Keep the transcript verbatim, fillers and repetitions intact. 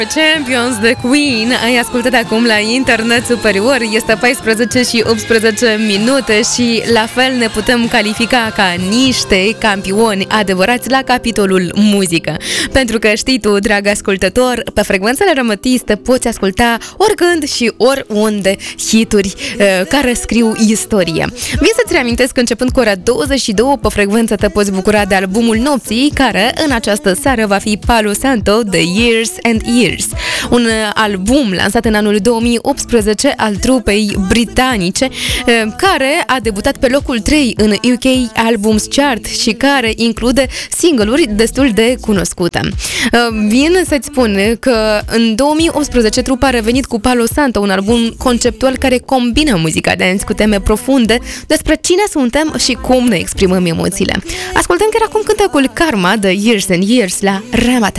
Champions de Queen ai ascultat acum la Internet Superior. Este paisprezece și optsprezece minute și la fel ne putem califica ca niște campioni adevărați la capitolul muzică. Pentru că știi tu, drag ascultător, pe frecvențele rămătiste poți asculta oricând și oriunde hituri uh, care scriu istorie. Vin să-ți reamintesc că începând cu ora douăzeci și două pe frecvență te poți bucura de albumul nopții, care în această seară va fi Palo Santo de Years and Years. Un album lansat în anul două mii optsprezece al trupei britanice, care a debutat pe locul trei în U K Albums Chart și care include single-uri destul de cunoscute. Vin să-ți spun că în două mii optsprezece trupa a revenit cu Palo Santo, un album conceptual care combină muzica dance cu teme profunde despre cine suntem și cum ne exprimăm emoțiile. Ascultăm chiar acum cântecul Karma de Years and Years la Ramate.